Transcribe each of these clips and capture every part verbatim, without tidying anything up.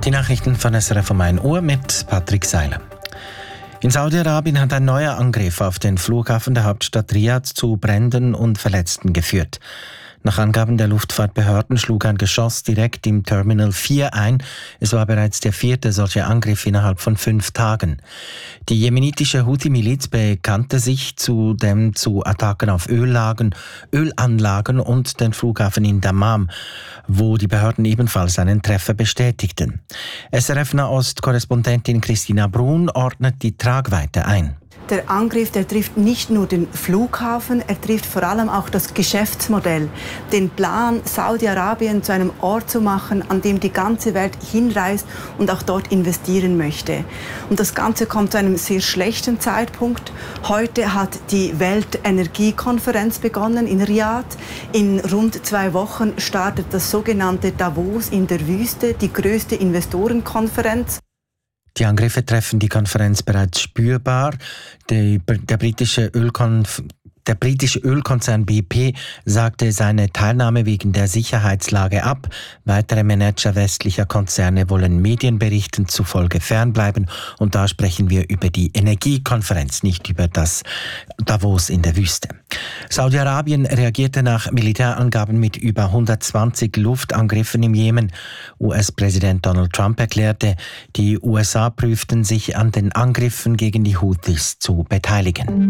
Die Nachrichten von S R F um ein Uhr mit Patrick Seiler. In Saudi-Arabien hat ein neuer Angriff auf den Flughafen der Hauptstadt Riad zu Bränden und Verletzten geführt. Nach Angaben der Luftfahrtbehörden schlug ein Geschoss direkt im Terminal vier ein. Es war bereits der vierte solche Angriff innerhalb von fünf Tagen. Die jemenitische Houthi-Miliz bekannte sich zudem zu Attacken auf Öllagen, Ölanlagen und den Flughafen in Dammam, wo die Behörden ebenfalls einen Treffer bestätigten. S R F-Nahost-Korrespondentin Christina Brun ordnet die Tragweite ein. Der Angriff, der trifft nicht nur den Flughafen, er trifft vor allem auch das Geschäftsmodell. Den Plan, Saudi-Arabien zu einem Ort zu machen, an dem die ganze Welt hinreist und auch dort investieren möchte. Und das Ganze kommt zu einem sehr schlechten Zeitpunkt. Heute hat die Weltenergiekonferenz begonnen in Riad. In rund zwei Wochen startet das sogenannte Davos in der Wüste, die größte Investorenkonferenz. Die Angriffe treffen die Konferenz bereits spürbar. Die, der britische Ölkonf Der britische Ölkonzern B P sagte seine Teilnahme wegen der Sicherheitslage ab. Weitere Manager westlicher Konzerne wollen Medienberichten zufolge fernbleiben. Und da sprechen wir über die Energiekonferenz, nicht über das Davos in der Wüste. Saudi-Arabien reagierte nach Militärangaben mit über hundertzwanzig Luftangriffen im Jemen. U S-Präsident Donald Trump erklärte, die U S A prüften sich an den Angriffen gegen die Houthis zu beteiligen.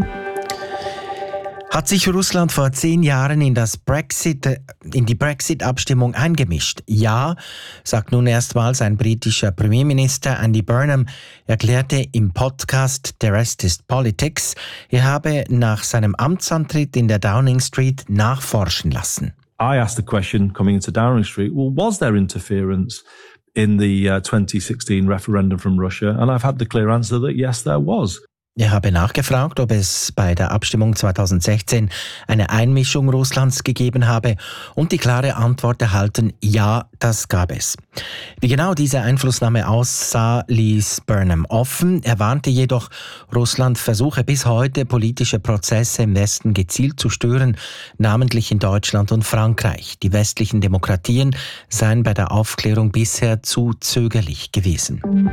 Hat sich Russland vor zehn Jahren in, das Brexit, in die Brexit-Abstimmung eingemischt? Ja, sagt nun erstmals ein britischer Premierminister. Andy Burnham erklärte im Podcast The Rest is Politics, er habe nach seinem Amtsantritt in der Downing Street nachforschen lassen. I asked the question coming into Downing Street, well, was there interference in the uh, twenty sixteen referendum from Russia? And I've had the clear answer that yes, there was. Er habe nachgefragt, ob es bei der Abstimmung zweitausendsechzehn eine Einmischung Russlands gegeben habe und die klare Antwort erhalten, ja, das gab es. Wie genau diese Einflussnahme aussah, ließ Burnham offen. Er warnte jedoch, Russland versuche bis heute politische Prozesse im Westen gezielt zu stören, namentlich in Deutschland und Frankreich. Die westlichen Demokratien seien bei der Aufklärung bisher zu zögerlich gewesen.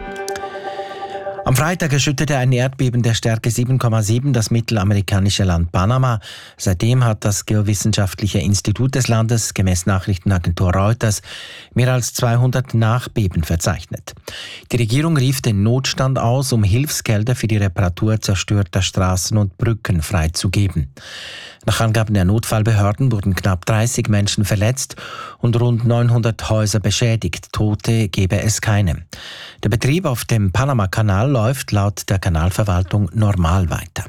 Am Freitag erschütterte ein Erdbeben der Stärke sieben Komma sieben das mittelamerikanische Land Panama. Seitdem hat das Geowissenschaftliche Institut des Landes, gemäß Nachrichtenagentur Reuters, mehr als zweihundert Nachbeben verzeichnet. Die Regierung rief den Notstand aus, um Hilfsgelder für die Reparatur zerstörter Straßen und Brücken freizugeben. Nach Angaben der Notfallbehörden wurden knapp dreißig Menschen verletzt und rund neunhundert Häuser beschädigt. Tote gebe es keine. Der Betrieb auf dem Panama-Kanal läuft laut der Kanalverwaltung normal weiter.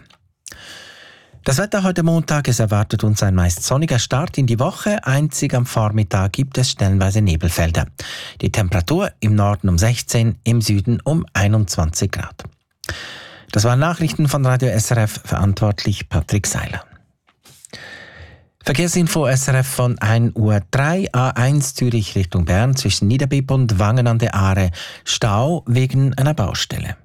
Das Wetter heute Montag, es erwartet uns ein meist sonniger Start in die Woche. Einzig am Vormittag gibt es stellenweise Nebelfelder. Die Temperatur im Norden um sechzehn, im Süden um einundzwanzig Grad. Das waren Nachrichten von Radio S R F, verantwortlich Patrick Seiler. Verkehrsinfo S R F von ein Uhr drei, A eins Zürich Richtung Bern zwischen Niederbipp und Wangen an der Aare. Stau wegen einer Baustelle.